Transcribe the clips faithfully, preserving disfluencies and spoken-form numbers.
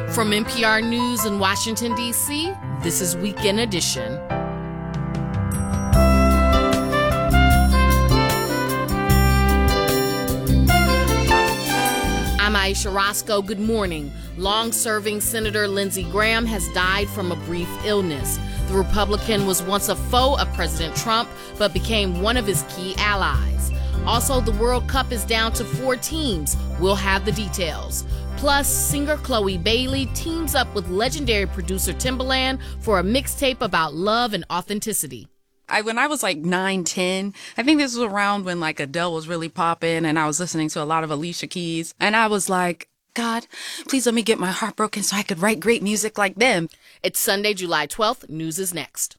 From N P R News in Washington, D C, this is Weekend Edition. I'm Aisha Roscoe. Good morning. Long-serving Senator Lindsey Graham has died from a brief illness. The Republican was once a foe of President Trump, but became one of his key allies. Also, the World Cup is down to four teams. We'll have the details. Plus, singer Chloe Bailey teams up with legendary producer Timbaland for a mixtape about love and authenticity. I, when I was like nine, ten, I think this was around when like Adele was really popping and I was listening to a lot of Alicia Keys. And I was like, God, please let me get my heart broken so I could write great music like them. It's Sunday, July twelfth. News is next.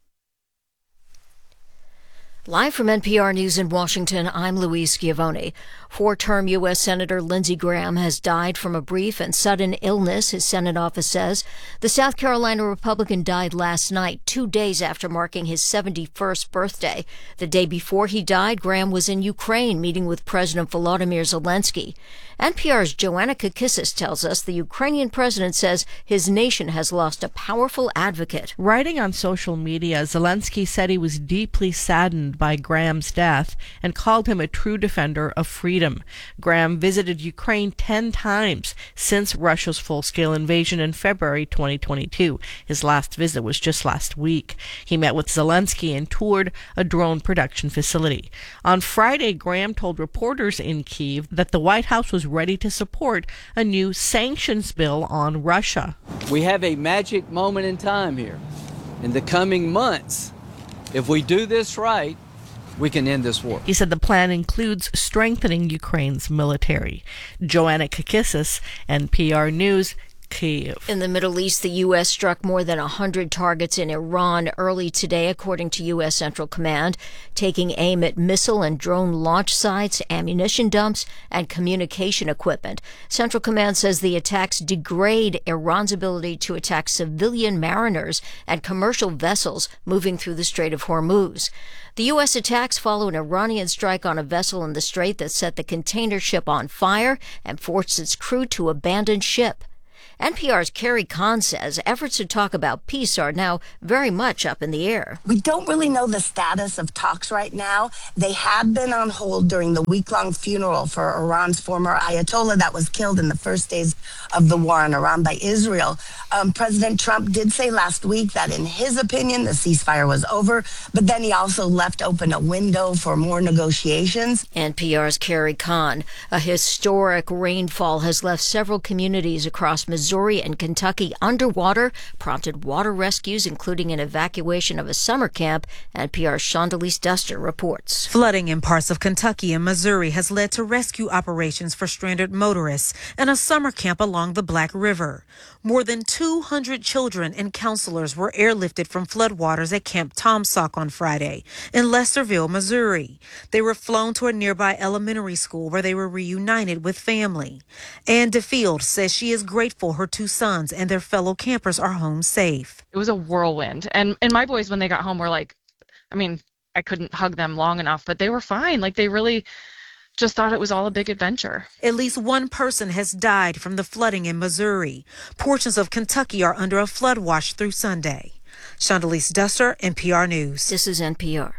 Live from N P R News in Washington, I'm Louise Schiavone. Four-term U S. Senator Lindsey Graham has died from a brief and sudden illness, his Senate office says. The South Carolina Republican died last night, two days after marking his seventy-first birthday. The day before he died, Graham was in Ukraine meeting with President Volodymyr Zelensky. N P R's Joanna Kakissis tells us the Ukrainian president says his nation has lost a powerful advocate. Writing on social media, Zelensky said he was deeply saddened by Graham's death and called him a true defender of freedom. Graham visited Ukraine ten times since Russia's full-scale invasion in February twenty twenty-two. His last visit was just last week. He met with Zelensky and toured a drone production facility. On Friday, Graham told reporters in Kyiv that the White House was ready to support a new sanctions bill on Russia. We have a magic moment in time here. In the coming months, if we do this right, we can end this war. He said the plan includes strengthening Ukraine's military. Joanna Kakissis, N P R News, Kyiv. In the Middle East, the U S struck more than one hundred targets in Iran early today, according to U S. Central Command, taking aim at missile and drone launch sites, ammunition dumps, and communication equipment. Central Command says the attacks degrade Iran's ability to attack civilian mariners and commercial vessels moving through the Strait of Hormuz. The U S attacks follow an Iranian strike on a vessel in the strait that set the container ship on fire and forced its crew to abandon ship. N P R's Carrie Kahn says efforts to talk about peace are now very much up in the air. We don't really know the status of talks right now. They have been on hold during the week-long funeral for Iran's former Ayatollah that was killed in the first days of the war on Iran by Israel. Um, President Trump did say last week that in his opinion, the ceasefire was over, but then he also left open a window for more negotiations. N P R's Carrie Kahn. A historic rainfall has left several communities across Missouri Missouri and Kentucky underwater, prompted water rescues, including an evacuation of a summer camp. N P R's Shondelise Duster reports. Flooding in parts of Kentucky and Missouri has led to rescue operations for stranded motorists and a summer camp along the Black River. More than two hundred children and counselors were airlifted from floodwaters at Camp Tomsock on Friday in Lesterville, Missouri. They were flown to a nearby elementary school where they were reunited with family. Ann DeField says she is grateful her two sons and their fellow campers are home safe. It was a whirlwind. And and my boys, when they got home, were like, I mean, I couldn't hug them long enough, but they were fine. Like, they really just thought it was all a big adventure. At least one person has died from the flooding in Missouri. Portions of Kentucky are under a flood watch through Sunday. Shondelise Duster, N P R News. This is N P R.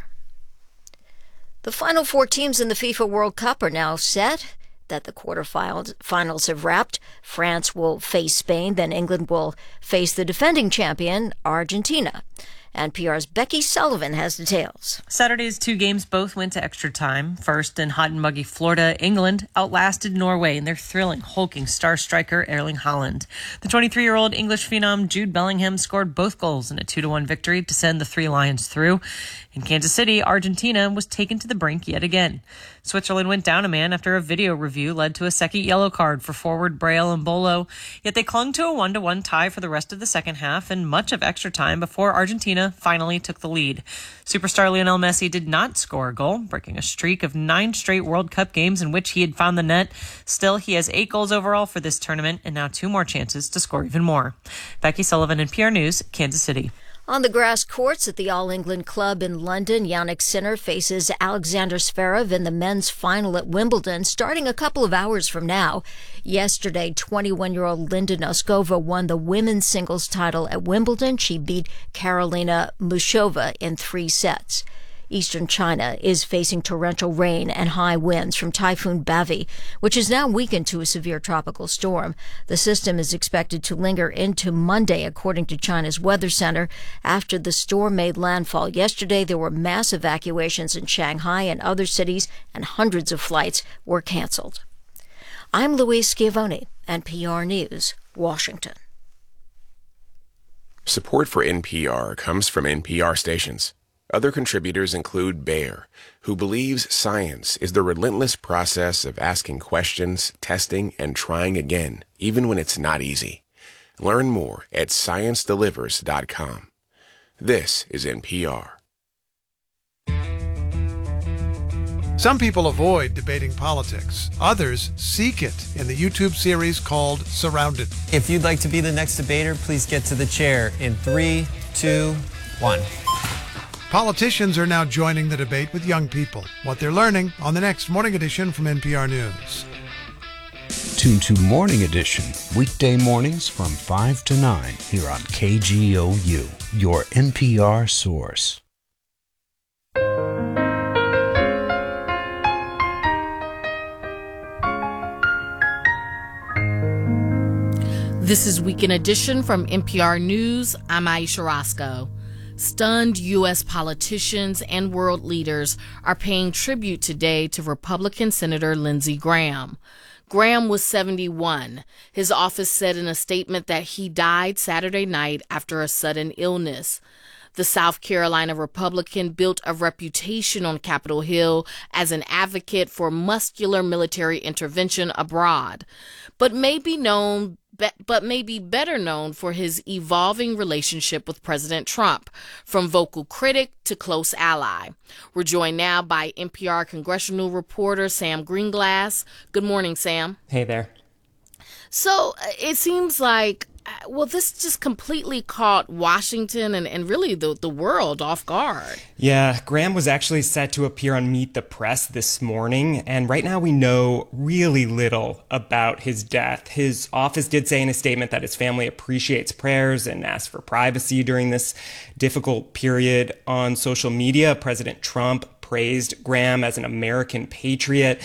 The final four teams in the FIFA World Cup are now set. That the quarterfinals finals have wrapped. France will face Spain, then England will face the defending champion, Argentina. N P R's Becky Sullivan has details. Saturday's two games both went to extra time. First, in hot and muggy Florida, England outlasted Norway in their thrilling, hulking star striker Erling Haaland. The twenty-three-year-old English phenom Jude Bellingham scored both goals in a two to one victory to send the Three Lions through. In Kansas City, Argentina was taken to the brink yet again. Switzerland went down a man after a video review led to a second yellow card for forward Braille and Bolo, yet they clung to a one to one tie for the rest of the second half and much of extra time before Argentina finally took the lead. Superstar Lionel Messi did not score a goal, breaking a streak of nine straight World Cup games in which he had found the net. Still, he has eight goals overall for this tournament and now two more chances to score even more. Becky Sullivan, N P R News, Kansas City. On the grass courts at the All England Club in London, Yannick Sinner faces Alexander Zverev in the men's final at Wimbledon, starting a couple of hours from now. Yesterday, twenty-one-year-old Linda Noskova won the women's singles title at Wimbledon. She beat Karolina Muchova in three sets. Eastern China is facing torrential rain and high winds from Typhoon Bavi, which has now weakened to a severe tropical storm. The system is expected to linger into Monday, according to China's Weather Center. After the storm made landfall yesterday, there were mass evacuations in Shanghai and other cities, and hundreds of flights were canceled. I'm Louise Schiavone, N P R News, Washington. Support for N P R comes from N P R stations. Other contributors include Bayer, who believes science is the relentless process of asking questions, testing, and trying again, even when it's not easy. Learn more at science delivers dot com. This is N P R. Some people avoid debating politics. Others seek it in the YouTube series called Surrounded. If you'd like to be the next debater, please get to the chair in three, two, one. Politicians are now joining the debate with young people. What they're learning on the next Morning Edition from N P R News. Tune to Morning Edition, weekday mornings from five to nine here on K G O U, your N P R source. This is Weekend Edition from N P R News. I'm Aisha Roscoe. Stunned U S politicians and world leaders are paying tribute today to Republican Senator Lindsey Graham. Graham was seventy-one. His office said in a statement that he died Saturday night after a sudden illness. The South Carolina Republican built a reputation on Capitol Hill as an advocate for muscular military intervention abroad, but may be known but may be better known for his evolving relationship with President Trump, from vocal critic to close ally. We're joined now by N P R congressional reporter Sam Greenglass. Good morning, Sam. Hey there. So uh, it seems like, uh, well, this just completely caught Washington and, and really the, the world off guard. Yeah, Graham was actually set to appear on Meet the Press this morning, and right now we know really little about his death. His office did say in a statement that his family appreciates prayers and asks for privacy during this difficult period. On social media, President Trump praised Graham as an American patriot.